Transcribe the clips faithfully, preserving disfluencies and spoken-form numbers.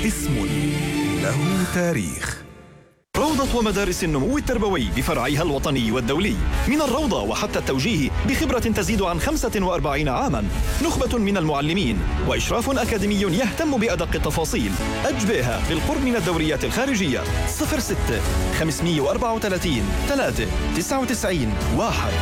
اسم له تاريخ. روضة ومدارس النمو التربوي بفرعيها الوطني والدولي، من الروضة وحتى التوجيه بخبرة تزيد عن خمسة وأربعين عاما، نخبة من المعلمين وإشراف أكاديمي يهتم بأدق التفاصيل. أجبيها بالقرب من الدوريات الخارجية. صفر ستة خمسمئة وأربعة وثلاثين ثلاثة تسعة وتسعين واحد.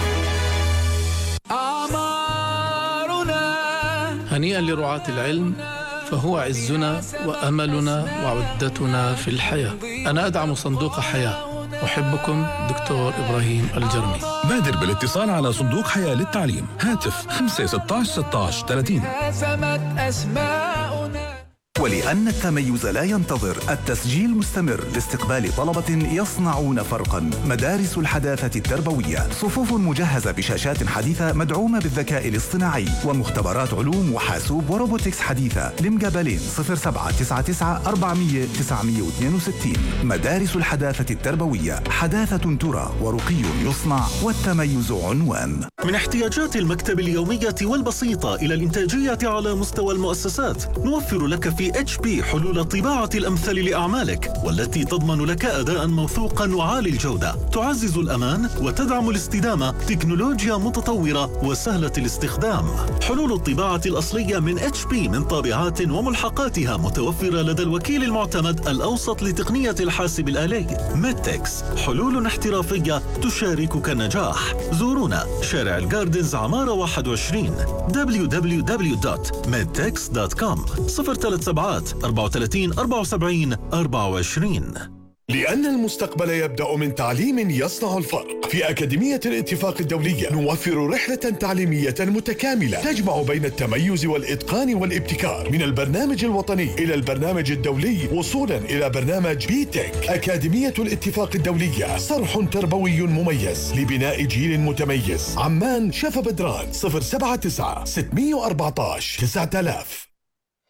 هنيئا لرعاة العلم، فهو عزنا وأملنا وعدتنا في الحياة. أنا أدعم صندوق حياة. أحبكم دكتور إبراهيم الجرمي. بادر بالاتصال على صندوق حياة للتعليم، هاتف خمسة ستة عشر ستة عشر ثلاثين. ولأن التميز لا ينتظر، التسجيل مستمر لاستقبال طلبة يصنعون فرقا. مدارس الحداثة التربوية، صفوف مجهزة بشاشات حديثة مدعومة بالذكاء الاصطناعي ومختبرات علوم وحاسوب وروبوتكس حديثة لمقابلين صفر سبعة تسعة تسعة أربعمئة تسعمئة واثنين وستين. مدارس الحداثة التربوية، حداثة ترى ورقي يصنع والتميز عنوان. من احتياجات المكتب اليومية والبسيطة إلى الإنتاجية على مستوى المؤسسات، نوفر لك في إتش بي حلول طباعة الأمثل لأعمالك، والتي تضمن لك أداء موثوقا وعالي الجودة، تعزز الأمان وتدعم الاستدامة، تكنولوجيا متطورة وسهلة الاستخدام. حلول الطباعة الأصلية من إتش بي من طابعات وملحقاتها متوفرة لدى الوكيل المعتمد الأوسط لتقنية الحاسب الآلي ميدتكس. حلول احترافية تشاركك النجاح. زورونا شارع الجاردنز عمارة واحد وعشرين، دبليو دبليو دبليو دوت ميدتكس دوت كوم. صفر ثلاثة سبعة أربعة وثلاثين أربعة وسبعين أربعة وعشرين. لأن المستقبل يبدأ من تعليم يصنع الفرق. في أكاديمية الاتفاق الدولية نوفر رحلة تعليمية متكاملة تجمع بين التميز والإتقان والابتكار، من البرنامج الوطني إلى البرنامج الدولي وصولا إلى برنامج بي تك. أكاديمية الاتفاق الدولية، صرح تربوي مميز لبناء جيل متميز. عمان شفا بدران، صفر سبعة تسعة ستمئة وأربعة عشر تسعة آلاف.